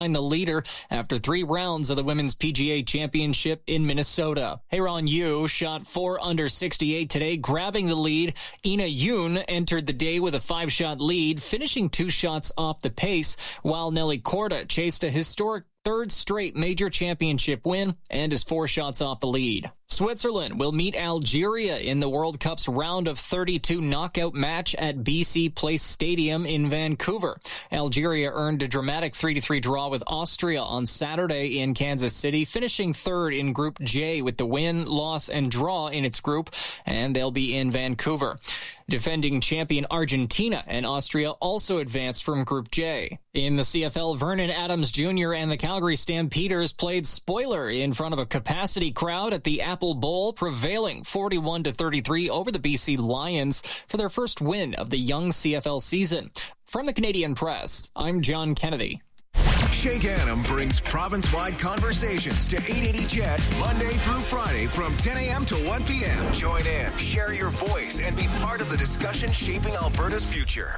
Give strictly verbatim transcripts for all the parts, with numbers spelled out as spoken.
the leader after three rounds of the Women's P G A Championship in Minnesota. Heiran Yu shot four under sixty-eight today, grabbing the lead. Ina Yoon entered the day with a five-shot lead, finishing two shots off the pace, while Nelly Korda chased a historic third straight major championship win and is four shots off the lead. Switzerland will meet Algeria in the World Cup's round of thirty-two knockout match at B C Place Stadium in Vancouver. Algeria earned a dramatic three to three draw with Austria on Saturday in Kansas City, finishing third in Group J with the win, loss, and draw in its group, and they'll be in Vancouver. Defending champion Argentina and Austria also advanced from Group J. In the C F L, Vernon Adams Junior and the Calgary Stampeders played spoiler in front of a capacity crowd at the Apple Bowl, prevailing forty-one to thirty-three over the B C Lions for their first win of the young C F L season. From the Canadian Press, I'm John Kennedy. Shake Adam brings province-wide conversations to eight eighty C H E D Monday through Friday from ten a.m. to one p.m. Join in, share your voice, and be part of the discussion shaping Alberta's future.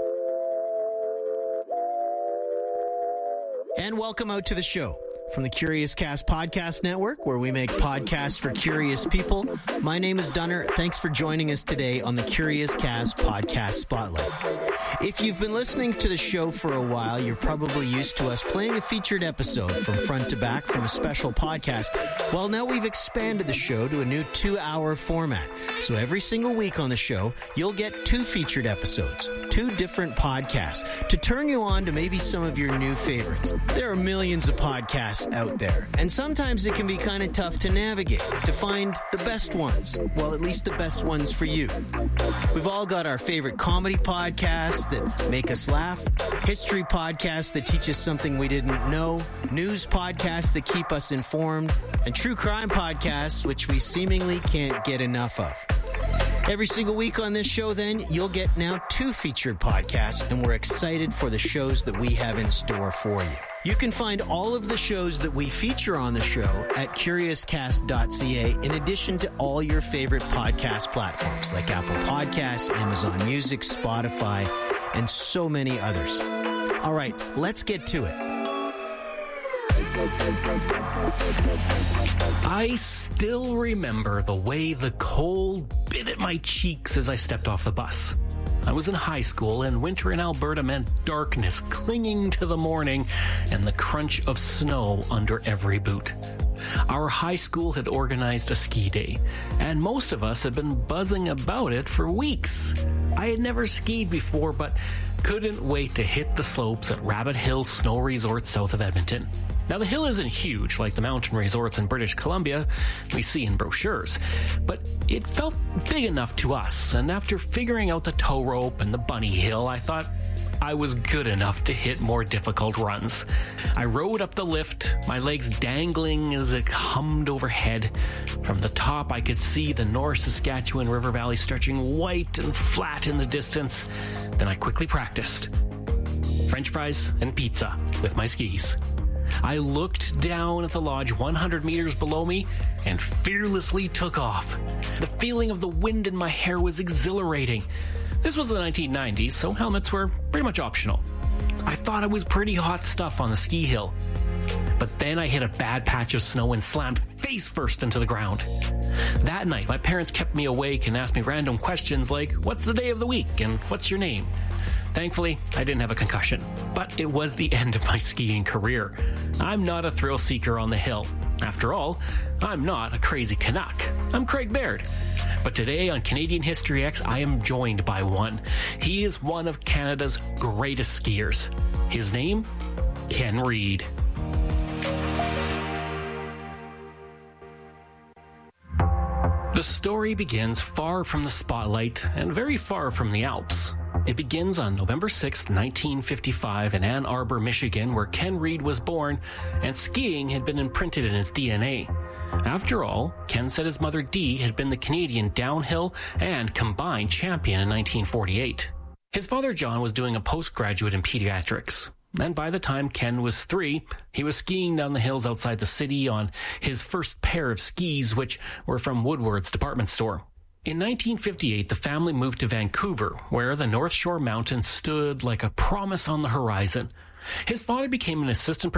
And welcome out to the show. From the Curious Cast Podcast Network, where we make podcasts for curious people, my name is Dunner. Thanks for joining us today on the Curious Cast Podcast Spotlight. If you've been listening to the show for a while, you're probably used to us playing a featured episode from front to back from a special podcast. Well, now we've expanded the show to a new two-hour format. So every single week on the show, you'll get two featured episodes, two different podcasts, to turn you on to maybe some of your new favorites. There are millions of podcasts out there, and sometimes it can be kind of tough to navigate, to find the best ones. Well, at least the best ones for you. We've all got our favorite comedy podcasts that make us laugh, history podcasts that teach us something we didn't know, news podcasts that keep us informed, and true crime podcasts which we seemingly can't get enough of. Every single week on this show, then, you'll get now two featured podcasts, and we're excited for the shows that we have in store for you. You can find all of the shows that we feature on the show at curious cast dot c a, in addition to all your favorite podcast platforms like Apple Podcasts, Amazon Music, Spotify, and so many others. All right, let's get to it. I still remember the way the cold bit at my cheeks as I stepped off the bus. I was in high school, and winter in Alberta meant darkness clinging to the morning and the crunch of snow under every boot. Our high school had organized a ski day, and most of us had been buzzing about it for weeks. I had never skied before, but couldn't wait to hit the slopes at Rabbit Hill Snow Resort south of Edmonton. Now, the hill isn't huge like the mountain resorts in British Columbia we see in brochures, but it felt big enough to us, and after figuring out the tow rope and the bunny hill, I thought I was good enough to hit more difficult runs. I rode up the lift, my legs dangling as it hummed overhead. From the top, I could see the North Saskatchewan River Valley stretching white and flat in the distance. Then I quickly practiced French fries and pizza with my skis. I looked down at the lodge one hundred meters below me and fearlessly took off. The feeling of the wind in my hair was exhilarating. This was the nineteen nineties, so helmets were pretty much optional. I thought it was pretty hot stuff on the ski hill. But then I hit a bad patch of snow and slammed face first into the ground. That night, my parents kept me awake and asked me random questions like, what's the day of the week and what's your name? Thankfully, I didn't have a concussion, but it was the end of my skiing career. I'm not a thrill seeker on the hill. After all, I'm not a crazy Canuck. I'm Craig Baird. But today on Canadian History X, I am joined by one. He is one of Canada's greatest skiers. His name? Ken Reid. The story begins far from the spotlight and very far from the Alps. It begins on November sixth, nineteen fifty-five in Ann Arbor, Michigan, where Ken Reid was born, and skiing had been imprinted in his D N A. After all, Ken said his mother Dee had been the Canadian downhill and combined champion in nineteen forty-eight. His father John was doing a postgraduate in pediatrics, and by the time Ken was three, he was skiing down the hills outside the city on his first pair of skis, which were from Woodward's department store. In nineteen fifty-eight, the family moved to Vancouver, where the North Shore Mountains stood like a promise on the horizon. His father became an assistant